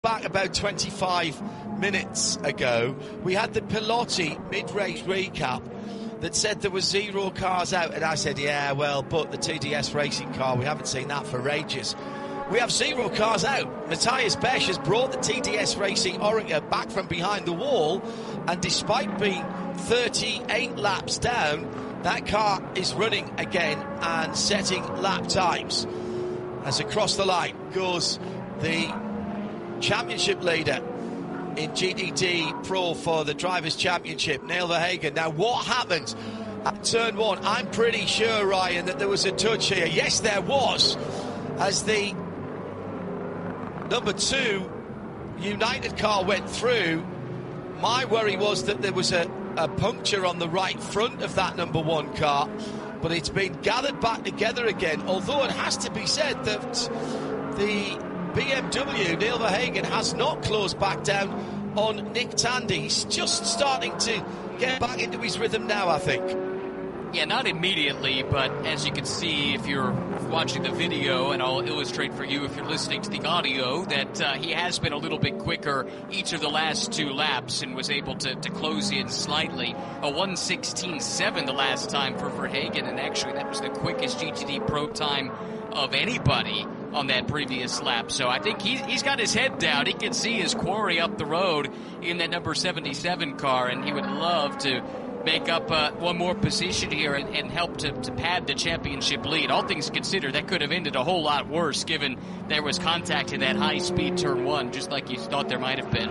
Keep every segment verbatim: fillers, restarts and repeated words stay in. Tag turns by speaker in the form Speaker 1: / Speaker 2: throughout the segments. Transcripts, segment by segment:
Speaker 1: Back about twenty-five minutes ago, we had the Pilotti mid-race recap that said there were zero cars out, and I said, yeah, well, but the T D S racing car, we haven't seen that for ages. We have zero cars out. Matthias Besch has brought the T D S Racing Oreca back from behind the wall, and despite being thirty-eight laps down, that car is running again and setting lap times. As across the line goes the championship leader in G D D Pro for the Drivers' Championship, Niall Verhagen. Now, what happened at turn one? I'm pretty sure, Ryan, that there was a touch here. Yes, there was, as the number two United car went through. My worry was that there was a, a puncture on the right front of that number one car, but it's been gathered back together again, although it has to be said that the B M W, Niall Verhagen, has not closed back down on Nick Tandy. He's just starting to get back into his rhythm now, I think.
Speaker 2: Yeah, not immediately, but as you can see if you're watching the video, and I'll illustrate for you if you're listening to the audio, that uh, he has been a little bit quicker each of the last two laps and was able to, to close in slightly. A one sixteen seven the last time for Verhagen, and actually that was the quickest G T D Pro time of anybody on that previous lap. So I think he's, he's got his head down. He can see his quarry up the road in that number seventy-seven car, and he would love to make up uh, one more position here and, and help to, to pad the championship lead. All things considered, that could have ended a whole lot worse given there was contact in that high-speed turn one, just like you thought there might have been.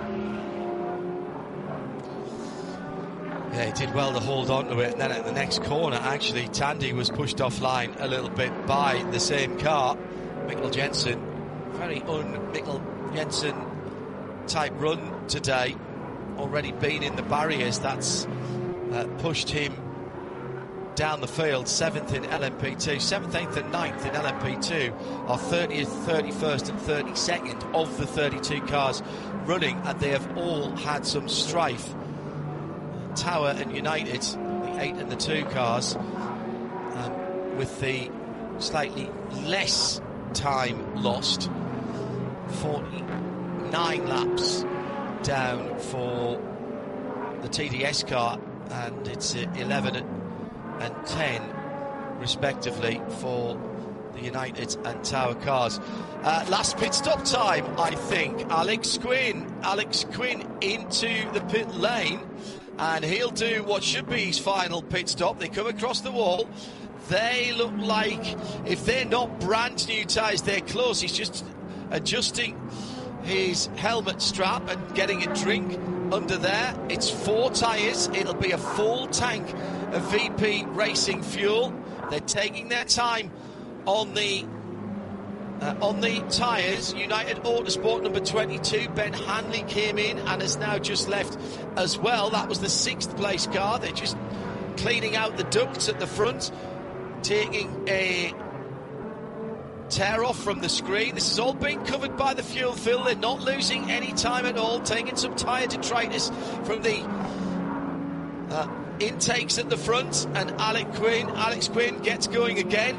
Speaker 1: Yeah, he did well to hold on to it, and then at the next corner, actually, Tandy was pushed offline a little bit by the same car, Mikkel Jensen. Very un-Mikkel Jensen type run today. Already been in the barriers. That's uh, pushed him down the field. Seventh in L M P two, seventh, eighth and ninth in L M P two are thirtieth, thirty-first and thirty-second of the thirty-two cars running, and they have all had some strife. Tower and United, the eight and the two cars, um, with the slightly less time lost, forty-nine laps down for the T D S car, and it's eleven and ten respectively for the United and Tower cars. Uh, last pit stop time, I think. Alex Quinn, Alex Quinn into the pit lane, and he'll do what should be his final pit stop. They come across the wall. They look like, if they're not brand new tyres, they're close. He's just adjusting his helmet strap and getting a drink under there. It's four tyres. It'll be a full tank of V P Racing fuel. They're taking their time on the uh, on the tyres. United Autosport number twenty-two, Ben Hanley, came in and has now just left as well. That was the sixth place car. They're just cleaning out the ducts at the front, taking a tear off from the screen. This is all being covered by the fuel fill. They're not losing any time at all, taking some tyre detritus from the uh, intakes at the front, and Alex Quinn, Alex Quinn gets going again,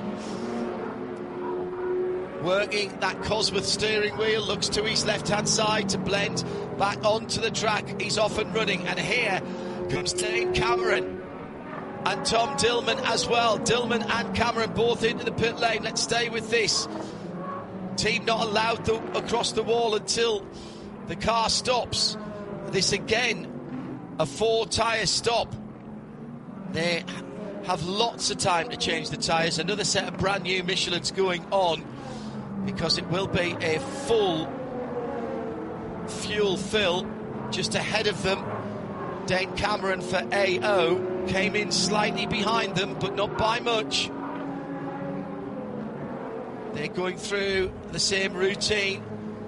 Speaker 1: working that Cosworth steering wheel, looks to his left hand side to blend back onto the track. He's off and running, and here comes Dane Cameron and Tom Dillman as well. Dillman and Cameron both into the pit lane. Let's stay with this. Team not allowed to, across the wall until the car stops. This again, a four tyre stop. They have lots of time to change the tyres. Another set of brand new Michelins going on, because it will be a full fuel fill just ahead of them. Dane Cameron for A O came in slightly behind them, but not by much. They're going through the same routine.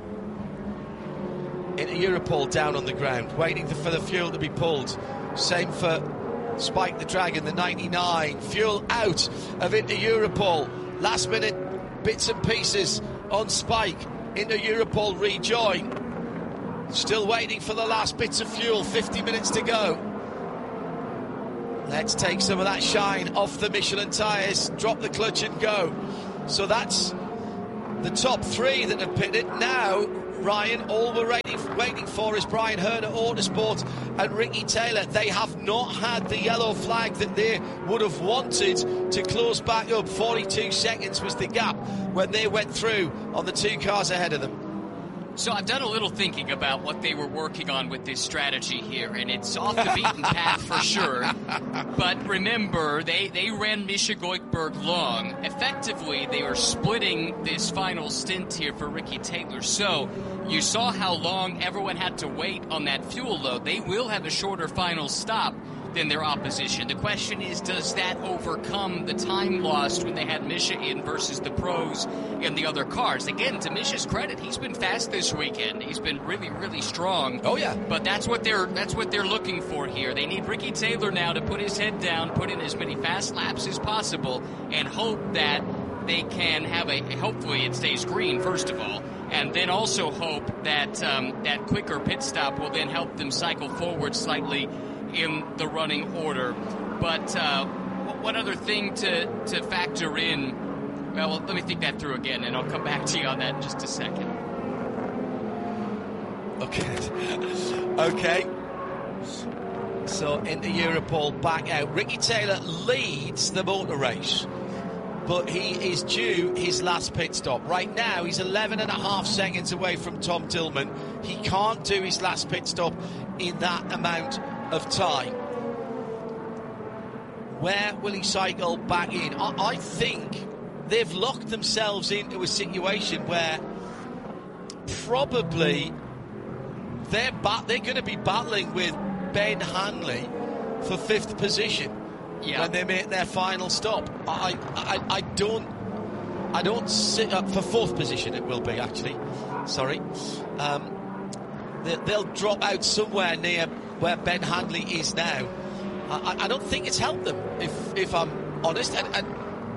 Speaker 1: Into Europol down on the ground, waiting for the fuel to be pulled. Same for Spike the Dragon, the ninety-nine. Fuel out of Inter Europol. Last minute bits and pieces on Spike. Inter Europol rejoin. Still waiting for the last bits of fuel. fifty minutes to go. Let's take some of that shine off the Michelin tyres. Drop the clutch and go. So that's the top three that have pitted. Now Ryan, all we're waiting, waiting for is Brian Hearn at Autosport and Ricky Taylor. They have not had the yellow flag that they would have wanted to close back up. forty-two seconds was the gap when they went through on the two cars ahead of them.
Speaker 2: So I've done a little thinking about what they were working on with this strategy here, and it's off the beaten path for sure. But remember, they, they ran Misha Goikhberg long. Effectively, they were splitting this final stint here for Ricky Taylor. So you saw how long everyone had to wait on that fuel load. They will have a shorter final stop than their opposition. The question is, does that overcome the time lost when they had Misha in versus the pros and the other cars? Again, to Misha's credit, he's been fast this weekend. He's been really, really strong.
Speaker 1: Oh yeah.
Speaker 2: But that's what they're that's what they're looking for here. They need Ricky Taylor now to put his head down, put in as many fast laps as possible, and hope that they can have a, hopefully it stays green, first of all, and then also hope that um, that quicker pit stop will then help them cycle forward slightly in the running order. But uh, one other thing to, to factor in, well, let me think that through again, and I'll come back to you on that in just a second.
Speaker 1: Okay. Okay. So into Europol, back out. Ricky Taylor leads the motor race, but he is due his last pit stop. Right now, he's eleven and a half seconds away from Tom Tillman. He can't do his last pit stop in that amount of time. Where will he cycle back in? I, I think they've locked themselves into a situation where probably they're bat- they're going to be battling with Ben Hanley for fifth position yeah. when they make their final stop. I I, I don't I don't sit up for fourth position. It will be actually. Sorry, um, they, they'll drop out somewhere near where Ben Hanley is now. I, I don't think it's helped them, if if I'm honest. And, and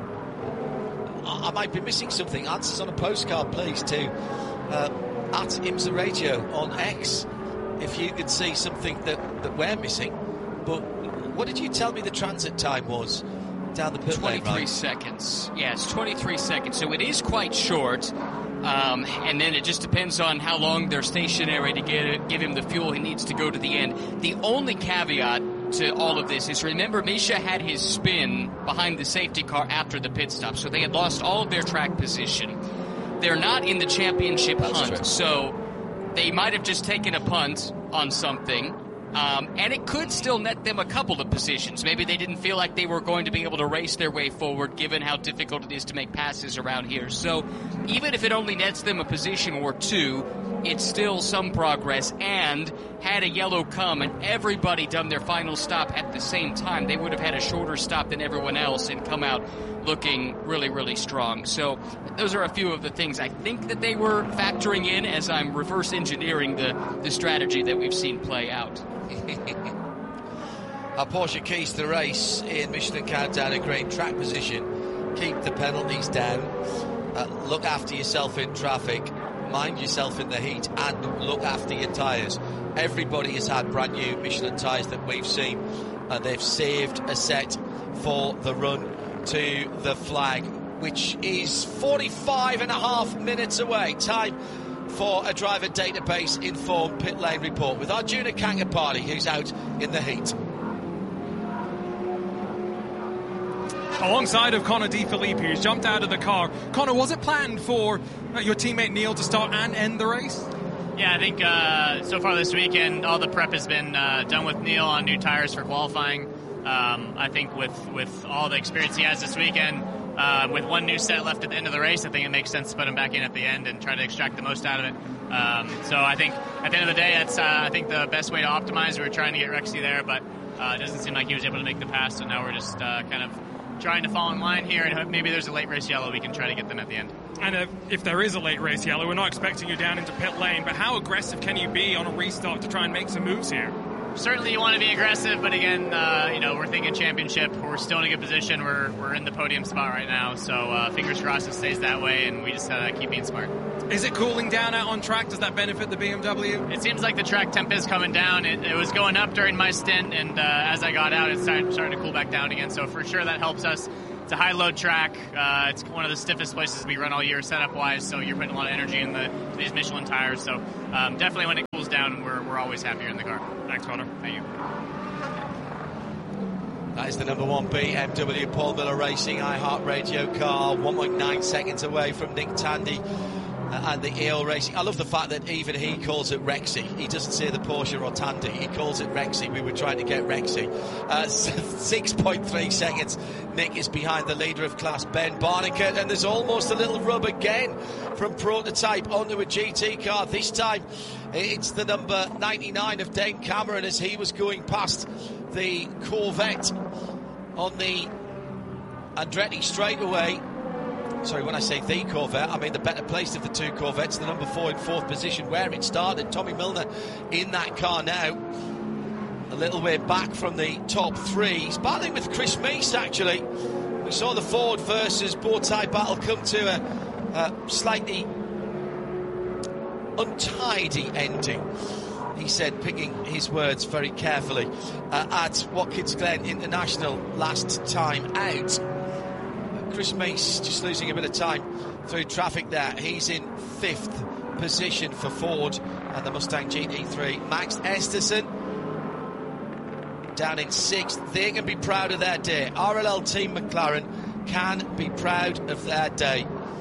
Speaker 1: I might be missing something. Answers on a postcard, please, to uh, at IMSA Radio on X, if you could see something that, that we're missing. But what did you tell me the transit time was down the pit lane?
Speaker 2: twenty-three
Speaker 1: right?
Speaker 2: seconds. Yeah, it's twenty-three seconds. So it is quite short. Um, and then it just depends on how long they're stationary to get it, give him the fuel he needs to go to the end. The only caveat to all of this is, remember, Misha had his spin behind the safety car after the pit stop, so they had lost all of their track position. They're not in the championship
Speaker 1: That's
Speaker 2: hunt,
Speaker 1: true.
Speaker 2: so they might have just taken a punt on something. Um, and it could still net them a couple of positions. Maybe they didn't feel like they were going to be able to race their way forward, given how difficult it is to make passes around here. So even if it only nets them a position or two, it's still some progress. And had a yellow come and everybody done their final stop at the same time, they would have had a shorter stop than everyone else and come out looking really, really strong. So those are a few of the things I think that they were factoring in as I'm reverse engineering the, the strategy that we've seen play out.
Speaker 1: Our Porsche keys to the race in Michelin Countdown in great track position. Keep the penalties down. Uh, look after yourself in traffic. Mind yourself in the heat, and look after your tyres. Everybody has had brand new Michelin tyres that we've seen. Uh, they've saved a set for the run to the flag, which is forty-five and a half minutes away. Time for a driver database informed pit lane report with Arjuna Kankapati, who's out in the heat.
Speaker 3: Alongside of Connor De Phillippi, who's jumped out of the car. Connor, was it planned for uh, your teammate Neil to start and end the race?
Speaker 4: Yeah, I think uh, so far this weekend, all the prep has been uh, done with Neil on new tires for qualifying. Um, I think with, with all the experience he has this weekend, uh, with one new set left at the end of the race, I think it makes sense to put him back in at the end and try to extract the most out of it. Um, so I think at the end of the day, that's uh, I think the best way to optimize. We were trying to get Rexy there, but uh, it doesn't seem like he was able to make the pass, so now we're just uh, kind of trying to fall in line here, and maybe there's a late race yellow, we can try to get them at the end.
Speaker 3: And uh, if there is a late race yellow, we're not expecting you down into pit lane, but how aggressive can you be on a restart to try and make some moves here?
Speaker 4: Certainly you want to be aggressive, but again, uh, you know, we're thinking championship. We're still in a good position. We're we're in the podium spot right now, so uh, fingers crossed it stays that way, and we just gotta keep being smart.
Speaker 3: Is it cooling down out on track? Does that benefit the B M W?
Speaker 4: It seems like the track temp is coming down. It, it was going up during my stint, and uh, as I got out, it started, started to cool back down again, so for sure that helps us. it's a high load track. Uh, it's one of the stiffest places we run all year setup wise. So you're putting a lot of energy in the these Michelin tires. So um, definitely when it cools down, we're we're always happier in the car.
Speaker 3: Thanks, Connor.
Speaker 4: Thank you.
Speaker 1: That is the number one B M W Paul Miller Racing iHeartRadio car, one point nine seconds away from Nick Tandy uh, and the E O Racing. I love the fact that even he calls it Rexy. He doesn't say the Porsche or Tandy, he calls it Rexy. We were trying to get Rexy. Uh, six point three seconds. Nick is behind the leader of class, Ben Barnicoat, and there's almost a little rub again from prototype onto a G T car. This time it's the number ninety-nine of Dane Cameron as he was going past the Corvette on the Andretti straightaway. Sorry, when I say the Corvette, I mean the better placed of the two Corvettes, the number four in fourth position where it started. Tommy Milner in that car now, a little way back from the top three. He's battling with Chris Meese, actually. We saw the Ford versus Bowtie battle come to a, a slightly untidy ending, he said, picking his words very carefully, uh, at Watkins Glen International last time out. Chris Meese just losing a bit of time through traffic there. He's in fifth position for Ford and the Mustang G T three. Max Esterson down in sixth. They can be proud of their day. R L L Team McLaren can be proud of their day.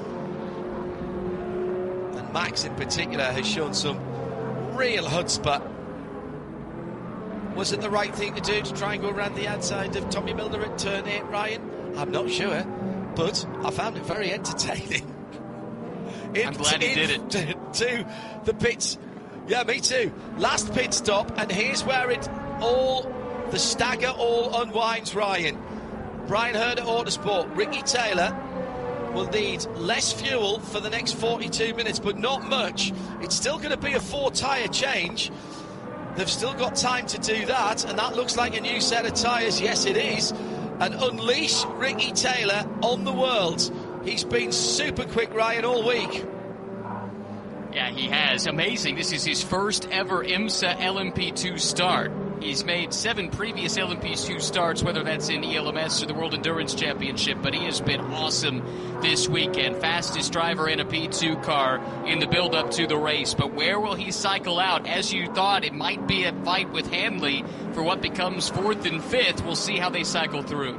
Speaker 1: And Max in particular has shown some real chutzpah. Was it the right thing to do to try and go around the outside of Tommy Milner at turn eight, Ryan? I'm not sure, but I found it very entertaining. In,
Speaker 2: I'm glad he did it.
Speaker 1: To, to the pits. Yeah, me too. Last pit stop, and here's where it all, the stagger all unwinds, Ryan. Brian Herd at Autosport. Ricky Taylor will need less fuel for the next forty-two minutes, but not much. It's still going to be a four-tyre change. They've still got time to do that, and that looks like a new set of tyres. Yes, it is. And unleash Ricky Taylor on the world. He's been super quick, Ryan, all week.
Speaker 2: Yeah, he has. Amazing. This is his first ever IMSA L M P two start. He's made seven previous L M P two starts, whether that's in E L M S or the World Endurance Championship, but he has been awesome this weekend. Fastest driver in a P two car in the build-up to the race. But where will he cycle out? As you thought, it might be a fight with Hanley for what becomes fourth and fifth. We'll see how they cycle through.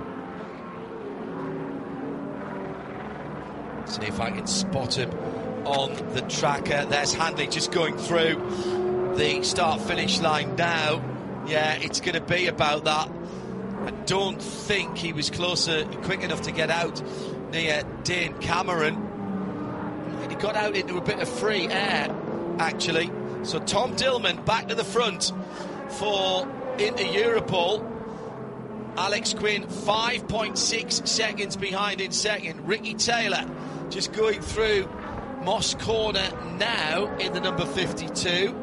Speaker 1: See if I can spot him on the tracker. There's Hanley just going through the start-finish line now. Yeah, it's going to be about that. I don't think he was closer, quick enough to get out near Dane Cameron. He got out into a bit of free air, actually. So Tom Dillman back to the front for Inter Europol. Alex Quinn five point six seconds behind in second. Ricky Taylor just going through Moss Corner now in the number fifty-two.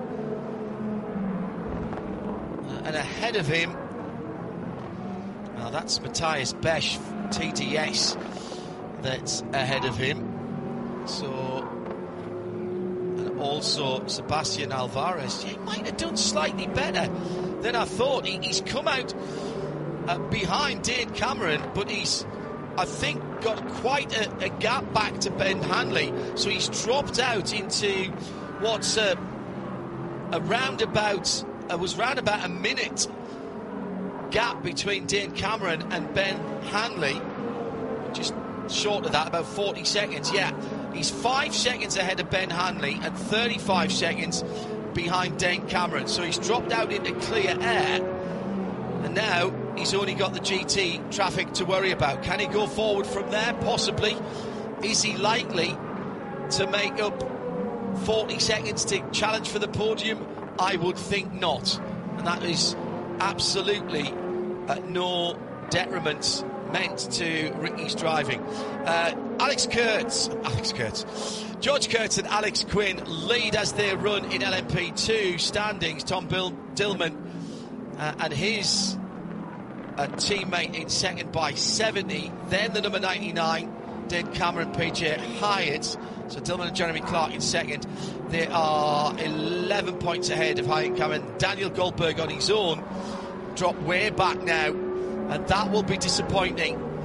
Speaker 1: And ahead of him, well, that's Matthias Besch, T D S, that's ahead of him. So, and also Sebastian Alvarez. He might have done slightly better than I thought. He, he's come out uh, behind Dane Cameron, but he's, I think, got quite a, a gap back to Ben Hanley. So he's dropped out into what's a, a roundabout. It was round about a minute gap between Dane Cameron and Ben Hanley. Just short of that, about forty seconds. Yeah, he's five seconds ahead of Ben Hanley and thirty-five seconds behind Dane Cameron. So he's dropped out into clear air. And now he's only got the G T traffic to worry about. Can he go forward from there? Possibly. Is he likely to make up forty seconds to challenge for the podium? I would think not, and that is absolutely uh, no detriment meant to Ricky's driving. Uh, Alex Kurtz, Alex Kurtz, George Kurtz and Alex Quinn lead as they run in L M P two standings. Tom Bill Dillman uh, and his uh, teammate in second by seventy. Then the number ninety-nine, Dane Cameron, P J Hyatt. So Dillman and Jeremy Clark in second. They are eleven points ahead of Hyatt Cameron. Daniel Goldberg on his own dropped way back now, and that will be disappointing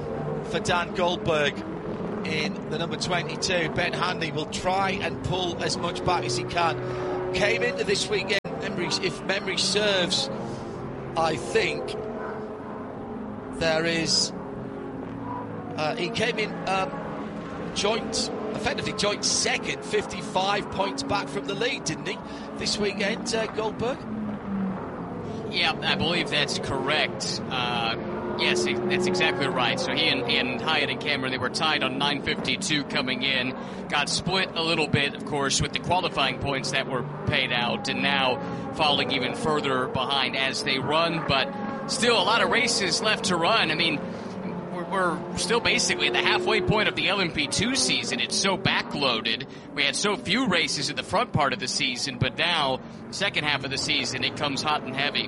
Speaker 1: for Dan Goldberg in the number twenty-two. Ben Hanley will try and pull as much back as he can. Came into this weekend, memory, if memory serves, I think there is... Uh, he came in um, joint, effectively joint second, fifty-five points back from the lead, didn't he, this weekend, uh, Goldberg?
Speaker 2: Yeah, I believe that's correct. Uh, yes, that's exactly right. So he and, he and Hyatt and Cameron, they were tied on nine fifty-two coming in. Got split a little bit, of course, with the qualifying points that were paid out, and now falling even further behind as they run. But still a lot of races left to run. I mean, we're, we're still basically at the halfway point of the L M P two season. It's so backloaded. We had so few races in the front part of the season, but now, second half of the season, it comes hot and heavy.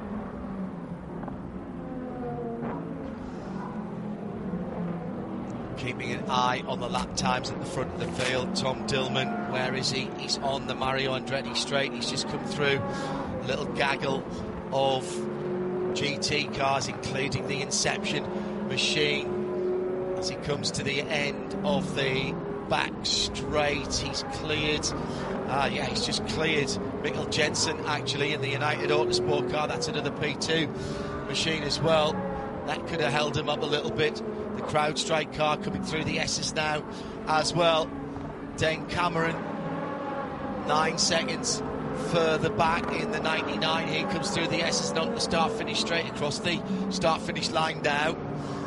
Speaker 1: Keeping an eye on the lap times at the front of the field. Tom Dillman, where is he? He's on the Mario Andretti straight. He's just come through a little gaggle of G T cars, including the Inception machine. As he comes to the end of the back straight, he's cleared. Uh, yeah, he's just cleared Mikkel Jensen, actually, in the United Autosport car. That's another P two machine as well. That could have held him up a little bit. The CrowdStrike car coming through the S's now as well. Dane Cameron, nine seconds further back in the ninety-nine. He comes through the S's, not the start-finish, straight across the start-finish line now.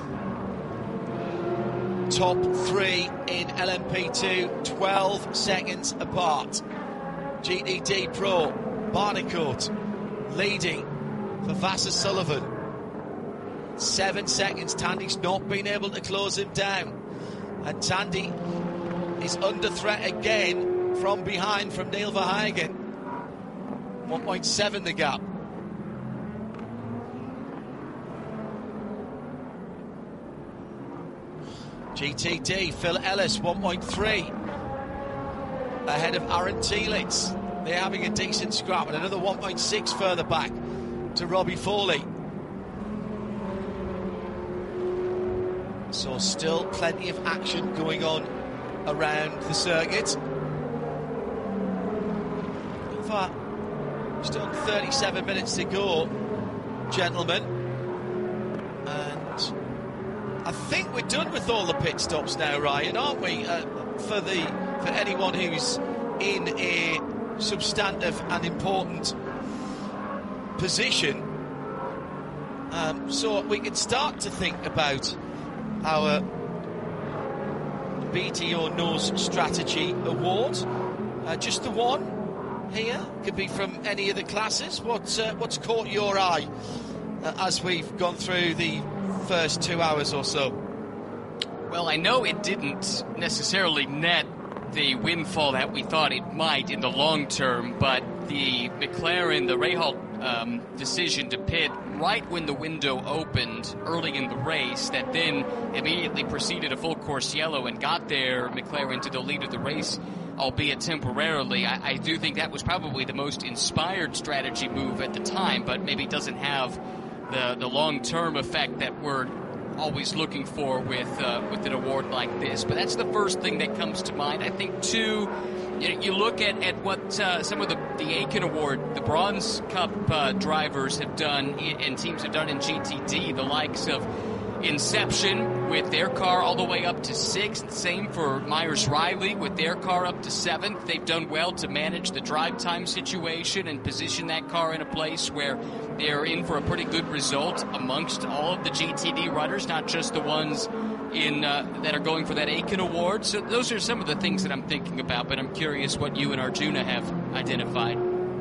Speaker 1: Top three in L M P two, twelve seconds apart. G T D Pro, Barnicoat leading for Vasser Sullivan. Seven seconds. Tandy's not been able to close him down. And Tandy is under threat again from behind from Neil Verhagen. one point seven the gap. G T D, Phil Ellis, one point three. Ahead of Aaron Telitz. They're having a decent scrap. And another one point six further back to Robbie Foley. So still plenty of action going on around the circuit. In fact, still thirty-seven minutes to go, gentlemen. And I think we're done with all the pit stops now, Ryan, aren't we? Uh, for the for anyone who's in a substantive and important position. Um, so we can start to think about our B T O Knows Strategy Award. Uh, just the one here. Could be from any of the classes. What's, uh, what's caught your eye uh, as we've gone through the first two hours or so?
Speaker 2: Well, I know it didn't necessarily net the windfall that we thought it might in the long term, but the McLaren, the Rahal um, decision to pit right when the window opened early in the race, that then immediately preceded a full course yellow and got their McLaren to the lead of the race, albeit temporarily. I, I do think that was probably the most inspired strategy move at the time, but maybe doesn't have the, the long-term effect that we're always looking for with uh, with an award like this. But that's the first thing that comes to mind. I think, too, you, you look at, at what uh, some of the, the Aiken Award, the Bronze Cup uh, drivers have done and teams have done in G T D, the likes of Inception with their car all the way up to sixth. Same for Myers-Riley with their car up to seventh. They've done well to manage the drive time situation and position that car in a place where they're in for a pretty good result amongst all of the G T D runners, not just the ones in uh, that are going for that Aiken Award. So those are some of the things that I'm thinking about, but I'm curious what you and Arjuna have identified.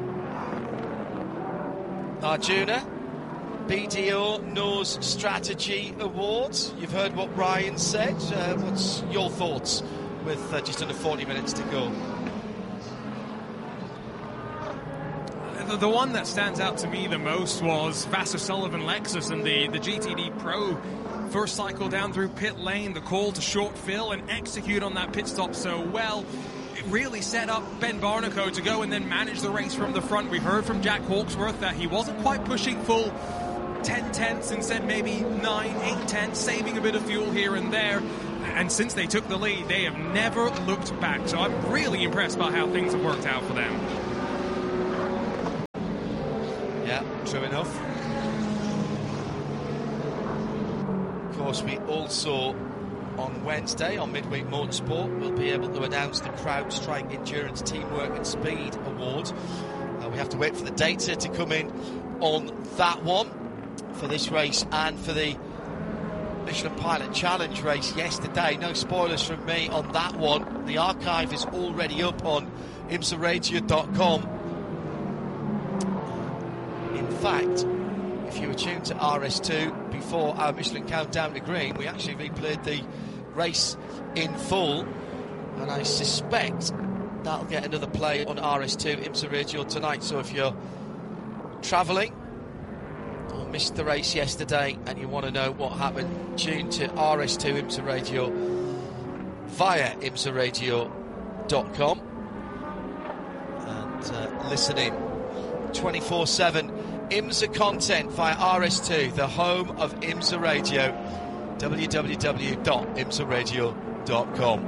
Speaker 1: Arjuna, B T O Knows Strategy Awards. You've heard what Ryan said. Uh, what's your thoughts with uh, just under forty minutes to go?
Speaker 3: The, the one that stands out to me the most was Vasser Sullivan Lexus and the, the G T D Pro first cycle down through pit lane, the call to short fill and execute on that pit stop so well. It really set up Ben Barnicoat to go and then manage the race from the front. We heard from Jack Hawksworth that he wasn't quite pushing full ten tenths instead, maybe nine, eight tenths, saving a bit of fuel here and there. And since they took the lead, they have never looked back. So I'm really impressed by how things have worked out for them.
Speaker 1: Yeah, true enough. Of course, we also, on Wednesday, on Midweek Motorsport, we'll be able to announce the CrowdStrike Endurance Teamwork and Speed Award. Uh, we have to wait for the data to come in on that one for this race and for the Michelin Pilot Challenge race yesterday. No spoilers from me on that one. The archive is already up on imsa radio dot com. In fact, if you were tuned to R S two before our Michelin Countdown to Green, we actually replayed the race in full, and I suspect that'll get another play on R S two IMSA Radio tonight. So if you're travelling or missed the race yesterday and you want to know what happened, tune to R S two IMSA Radio via imsa radio dot com and uh, listen in. twenty-four seven IMSA content via R S two, the home of IMSA Radio, w w w dot imsa radio dot com.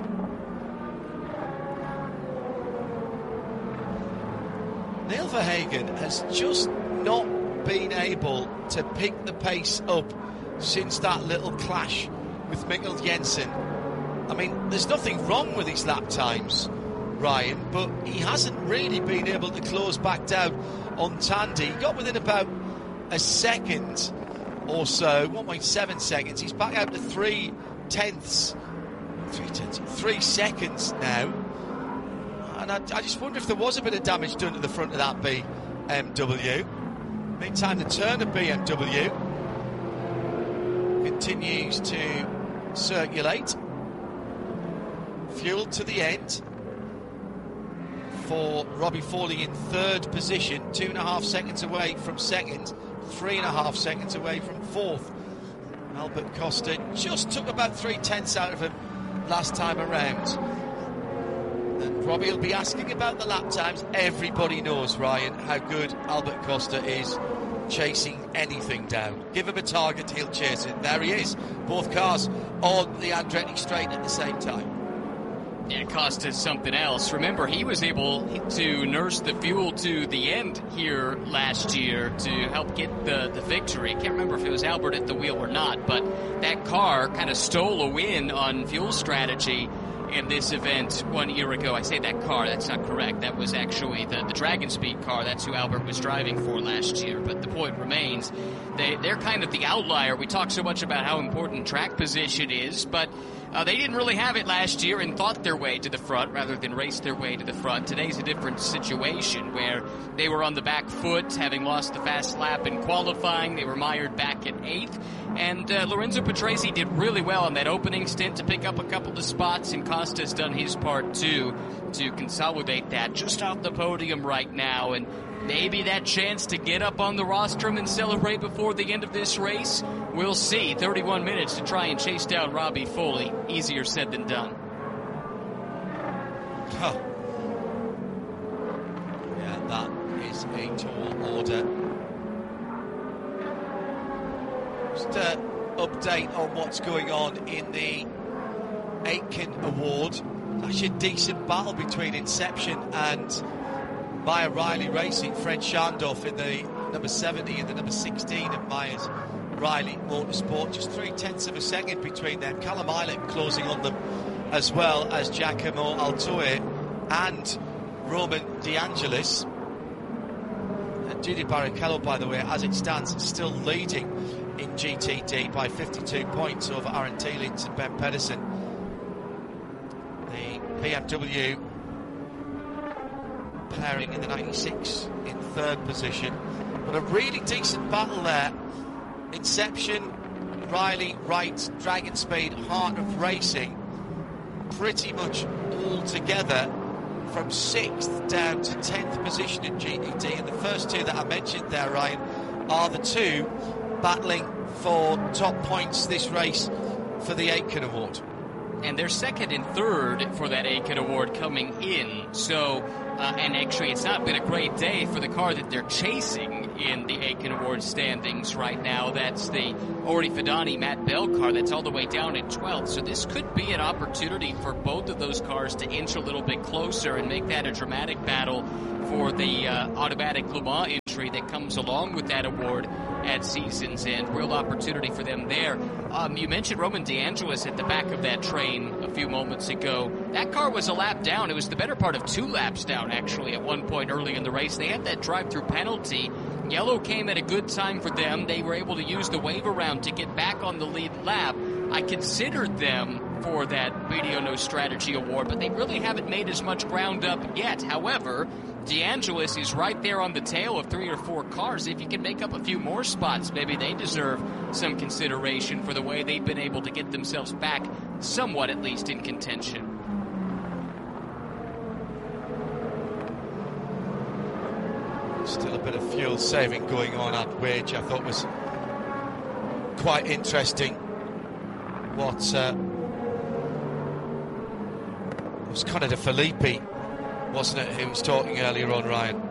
Speaker 1: Neil Verhagen has just not been able to pick the pace up since that little clash with Mikkel Jensen. I mean, there's nothing wrong with his lap times, Ryan, but he hasn't really been able to close back down on Tandy. He got within about a second or so, one point seven seconds. He's back out to three tenths, three tenths, three seconds now. And I, I just wonder if there was a bit of damage done to the front of that B M W. Meantime, the Turner B M W continues to circulate. Fuel to the end for Robbie Foley in third position, two and a half seconds away from second, three and a half seconds away from fourth. Albert Costa just took about three tenths out of him last time around. And Robbie will be asking about the lap times. Everybody knows, Ryan, how good Albert Costa is chasing anything down. Give him a target, he'll chase it. There he is. Both cars on the Andretti straight at the same time.
Speaker 2: Yeah, Costa's something else. Remember, he was able to nurse the fuel to the end here last year to help get the, the victory. Can't remember if it was Albert at the wheel or not, but that car kind of stole a win on fuel strategy in this event one year ago. I say that car, that's not correct. That was actually the, the Dragon Speed car. That's who Albert was driving for last year. But the point remains, they, they're kind of the outlier. We talk so much about how important track position is, but Uh, they didn't really have it last year and thought their way to the front rather than race their way to the front. Today's a different situation where they were on the back foot, having lost the fast lap in qualifying. They were mired back at eighth. And uh, Lorenzo Patrese did really well on that opening stint to pick up a couple of spots, and Costa's done his part too to consolidate that just off the podium right now. And maybe that chance to get up on the rostrum and celebrate before the end of this race, we'll see. thirty-one minutes to try and chase down Robbie Foley. Easier said than done.
Speaker 1: Huh. Yeah, that is a tall order. Just an update on what's going on in the Aitken Award. Actually a decent battle between Inception and Meyer Riley Racing. Fred Schandorf in the number seventy and the number sixteen of Meyer's Riley Motorsport. Just three tenths of a second between them. Callum Eilert closing on them, as well as Giacomo Altoe and Roman De Angelis. And Gigi Barrichello, by the way, as it stands, still leading in G T D by fifty-two points over Aaron Thielens and Ben Pedersen. The B M W pairing in the ninety-six in third position. But a really decent battle there. Inception, Riley, Wright, Dragon Speed, Heart of Racing, pretty much all together from sixth down to tenth position in G T D. And the first two that I mentioned there, Ryan, are the two battling for top points this race for the Aitken Award.
Speaker 2: And they're second and third for that Aitken Award coming in. So, uh, and actually it's not been a great day for the car that they're chasing in the Aiken Award standings right now. That's the Ori Fidani Matt Bell car that's all the way down in twelfth. So this could be an opportunity for both of those cars to inch a little bit closer and make that a dramatic battle for the uh, automatic Le Mans entry that comes along with that award at season's end. Real opportunity for them there. Um, you mentioned Roman DeAngelis at the back of that train a few moments ago. That car was a lap down. It was the better part of two laps down, actually, at one point early in the race. They had that drive-through penalty. Yellow came at a good time for them. They were able to use the wave around to get back on the lead lap. I considered them for that B D O No Strategy Award, but they really haven't made as much ground up yet. However, DeAngelis is right there on the tail of three or four cars. If you can make up a few more spots, maybe they deserve some consideration for the way they've been able to get themselves back, somewhat at least, in contention.
Speaker 1: Still a bit of fuel saving going on at Wedge. I thought was quite interesting. What uh, it was Connor De Filippi, wasn't it, who was talking earlier on, Ryan?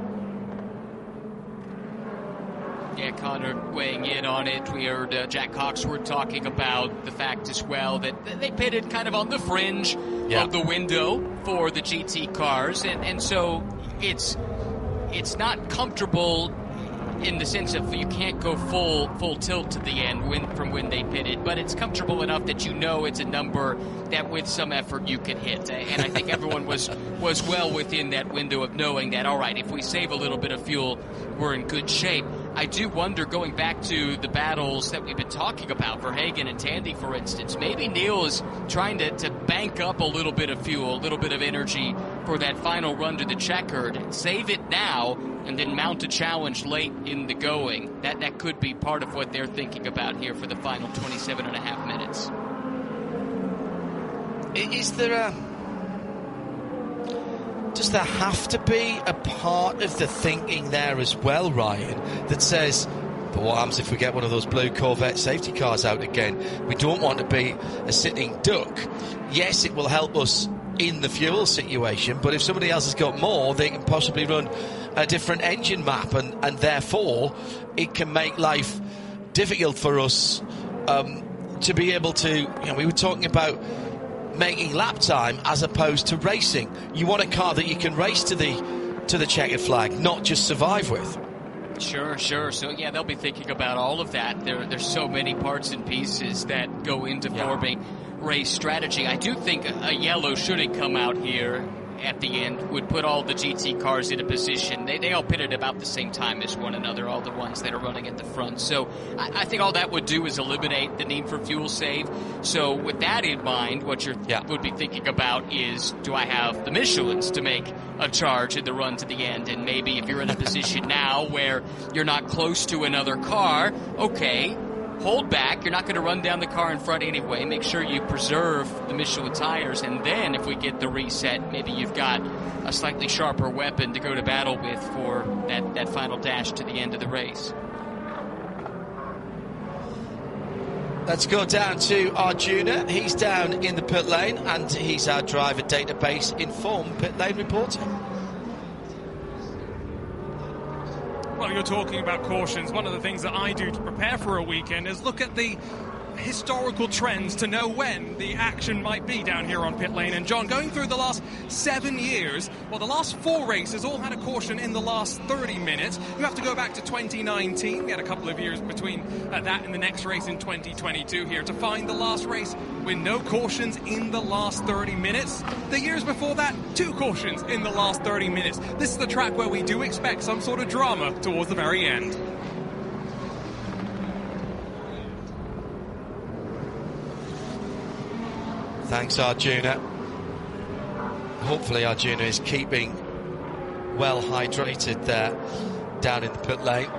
Speaker 2: Yeah, Connor weighing in on it. We heard uh, Jack Hawksworth talking about the fact as well that they pitted kind of on the fringe yeah. of the window for the G T cars, and, and so it's it's not comfortable in the sense of you can't go full full tilt to the end when, from when they pitted, but it's comfortable enough that you know it's a number that with some effort you can hit. And I think everyone was was well within that window of knowing that, all right, if we save a little bit of fuel, we're in good shape. I do wonder, going back to the battles that we've been talking about, Verhagen and Tandy, for instance, maybe Neil is trying to, to bank up a little bit of fuel, a little bit of energy for that final run to the checkered. Save it now and then mount a challenge late in the going. That that could be part of what they're thinking about here for the final twenty-seven and a half minutes.
Speaker 1: Is there a... Does there have to be a part of the thinking there as well, Ryan, that says, but what happens if we get one of those blue Corvette safety cars out again? We don't want to be a sitting duck. Yes, it will help us in the fuel situation, but if somebody else has got more, they can possibly run a different engine map, and, and therefore it can make life difficult for us um, to be able to, you know, we were talking about making lap time as opposed to racing. You want a car that you can race to the to the checkered flag, not just survive with.
Speaker 2: Sure, sure. So, yeah, they'll be thinking about all of that. There, there's so many parts and pieces that go into yeah. forming race strategy. I do think a, a yellow, should it come out here at the end, would put all the G T cars in a position. They, they all pitted about the same time as one another, all the ones that are running at the front. So I, I think all that would do is eliminate the need for fuel save. So with that in mind, what you yeah. would be thinking about is, do I have the Michelins to make a charge in the run to the end? And maybe if you're in a position now where you're not close to another car, okay, hold back. You're not going to run down the car in front anyway. Make sure you preserve the Michelin tires, and then if we get the reset, maybe you've got a slightly sharper weapon to go to battle with for that, that final dash to the end of the race.
Speaker 1: Let's go down to Arjuna. He's down in the pit lane, and he's our driver database informed pit lane reporter.
Speaker 3: Well, you're talking about cautions. One of the things that I do to prepare for a weekend is look at the historical trends to know when the action might be down here on pit lane. And John, going through the last seven years, well, the last four races all had a caution in the last thirty minutes. You have to go back to twenty nineteen. We had a couple of years between uh, that and the next race in twenty twenty-two here to find the last race with no cautions in the last thirty minutes. The years before that, two cautions in the last thirty minutes. This is the track where we do expect some sort of drama towards the very end.
Speaker 1: Thanks, Arjuna. Hopefully Arjuna is keeping well hydrated there down in the pit lane.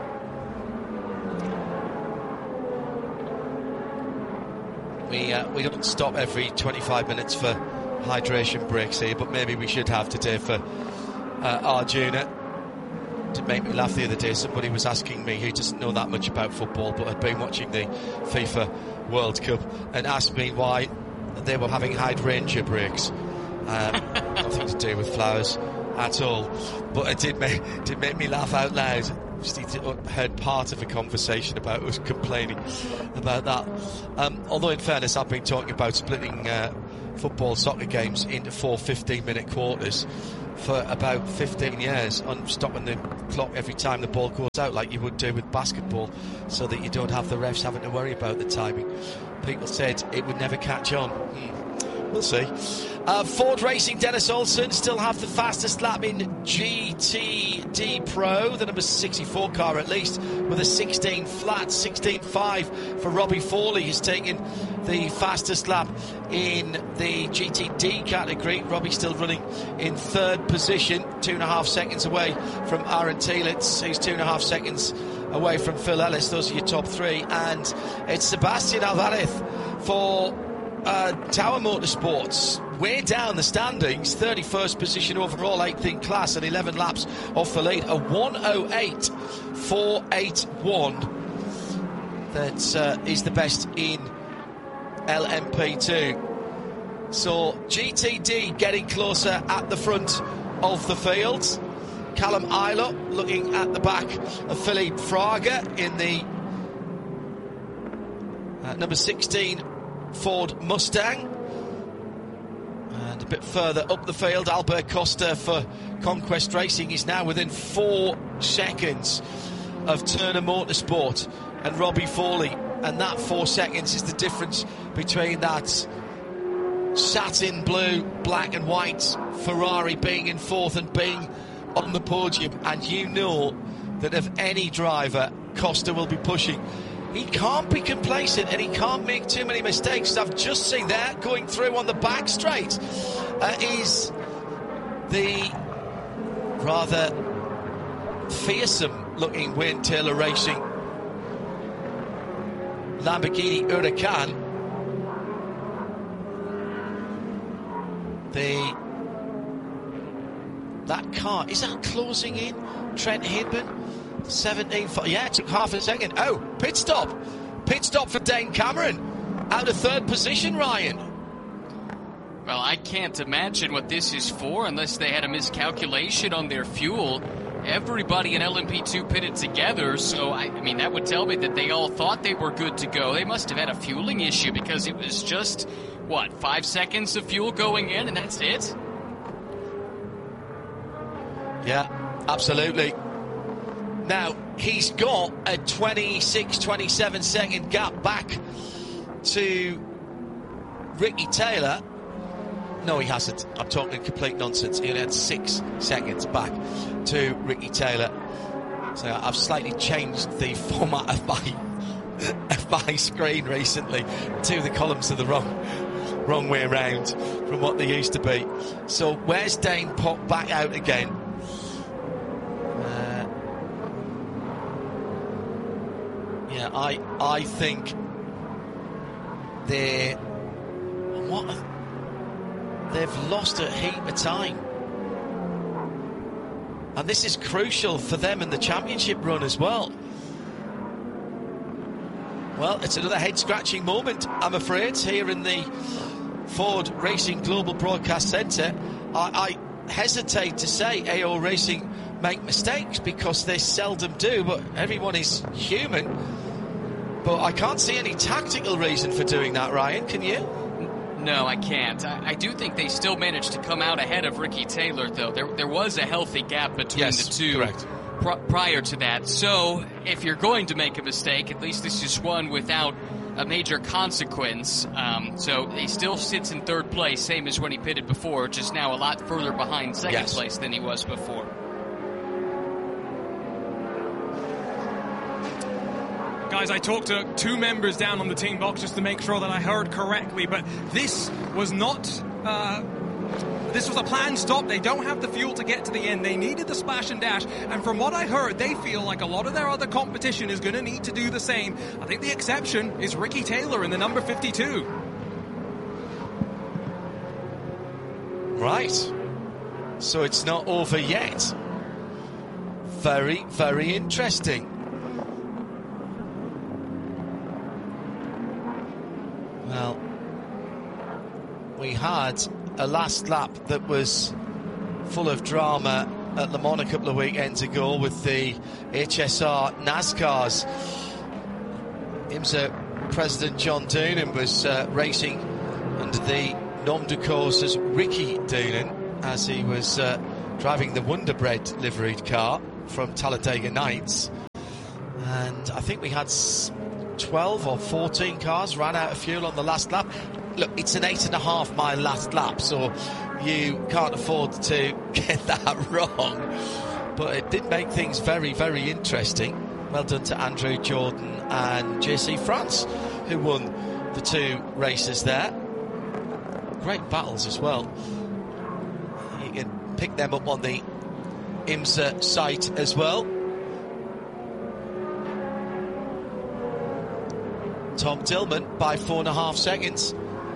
Speaker 1: We uh, we don't stop every twenty-five minutes for hydration breaks here, but maybe we should have today for uh, Arjuna. To make me laugh the other day, somebody was asking me, who doesn't know that much about football but had been watching the FIFA World Cup, and asked me why they were having hydrangea breaks. Um, nothing to do with flowers at all, but it did make, did make me laugh out loud Just heard part of a conversation about us complaining about that. Um, although, in fairness, I've been talking about splitting uh, football, soccer games into four fifteen-minute quarters for about fifteen years, on stopping the clock every time the ball goes out, like you would do with basketball, so that you don't have the refs having to worry about the timing. People said it would never catch on. Hmm. We'll see. Uh, Ford Racing, Dennis Olsen still have the fastest lap in G T D Pro, the number sixty-four car at least, with a sixteen flat, sixteen five for Robbie Fawley, who's taken the fastest lap in the G T D category. Robbie still running in third position, two and a half seconds away from Aaron Tielitz, who's two and a half seconds away from Phil Ellis. Those are your top three. And it's Sebastian Alvarez for uh, Tower Motorsports. Way down the standings, thirty-first position overall, eighth in class, and eleven laps off the lead. A one oh eight four eighty-one. That uh, is the best in L M P two. So G T D getting closer at the front of the field. Callum Aylott looking at the back of Philippe Fraga in the uh, number sixteen Ford Mustang. And a bit further up the field, Albert Costa for Conquest Racing is now within four seconds of Turner Motorsport and Robbie Fawley. And that four seconds is the difference between that satin blue, black and white Ferrari being in fourth and being on the podium. And you know that if any driver, Costa will be pushing. He can't be complacent and he can't make too many mistakes. I've just seen that going through on the back straight uh, is the rather fearsome looking Wayne Taylor Racing Lamborghini Huracan. The that car, is that closing in? Trent Hindman, seventeen, yeah, it took half a second. Oh, pit stop. Pit stop for Dane Cameron. Out of third position, Ryan.
Speaker 2: Well, I can't imagine what this is for unless they had a miscalculation on their fuel. Everybody in L M P two pitted together, so I, I mean, that would tell me that they all thought they were good to go. They must have had a fueling issue because it was just, what, five seconds of fuel going in and that's it?
Speaker 1: Yeah, absolutely. Now, he's got a twenty-six, twenty-seven second gap back to Ricky Taylor. No, he hasn't. I'm talking complete nonsense. He only had six seconds back to Ricky Taylor. So I've slightly changed the format of my, of my screen recently to the columns are the wrong, wrong way around from what they used to be. So where's Dane popped back out again? Uh, yeah, I I think they're what. They've lost a heap of time. And this is crucial for them in the championship run as well. Well, it's another head-scratching moment, I'm afraid, here in the Ford Racing Global Broadcast Centre. I, I hesitate to say A O Racing make mistakes because they seldom do, but everyone is human. But I can't see any tactical reason for doing that, Ryan, can you?
Speaker 2: No, I can't. I, I do think they still managed to come out ahead of Ricky Taylor, though. There, there was a healthy gap between
Speaker 1: yes,
Speaker 2: the two pr- prior to that. So, if you're going to make a mistake, at least this is one without a major consequence. Um, so, he still sits in third place, same as when he pitted before, just now a lot further behind second
Speaker 1: yes.
Speaker 2: place than he was before.
Speaker 3: Guys, I talked to two members down on the team box just to make sure that I heard correctly, but this was not, uh, this was a planned stop. They don't have the fuel to get to the end. They needed the splash and dash, and from what I heard, they feel like a lot of their other competition is going to need to do the same. I think the exception is Ricky Taylor in the number fifty-two.
Speaker 1: Right. So it's not over yet. Very, very interesting. Well, we had a last lap that was full of drama at Le Mans a couple of weekends ago with the H S R NASCARs. IMSA President John Doonan was uh, racing under the nom de course as Ricky Doonan as he was uh, driving the Wonder Bread liveried car from Talladega Nights. And I think we had twelve or fourteen cars ran out of fuel on the last lap. Look, it's an eight and a half mile last lap, so you can't afford to get that wrong. But it did make things very, very interesting. Well done to Andrew Jordan and J C France, who won the two races there. Great battles as well. You can pick them up on the IMSA site as well. Tom Dillman by four and a half seconds.